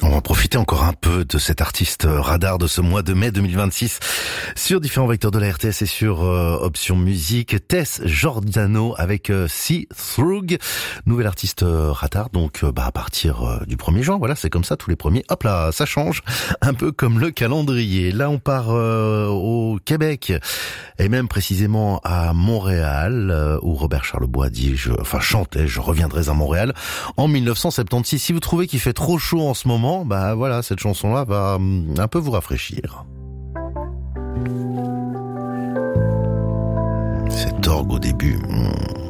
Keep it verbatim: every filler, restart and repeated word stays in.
On va en profiter encore un peu de cet artiste radar de ce mois de mai deux mille vingt-six sur différents vecteurs de la R T S et sur euh, Option Musique. Tess Giordano avec euh, See Through, nouvel artiste euh, radar, donc euh, bah, à partir euh, du premier juin, voilà, c'est comme ça, tous les premiers, hop là, ça change, un peu comme le calendrier. Là, on part euh, au Québec, et même précisément à Montréal, euh, où Robert Charlebois dit, je, enfin chantait, je reviendrai à Montréal, en mille neuf cent soixante-seize. Si vous trouvez qu'il fait trop chaud en ce moment, bah voilà, cette chanson-là va un peu vous rafraîchir. Cet orgue au début. Hmm.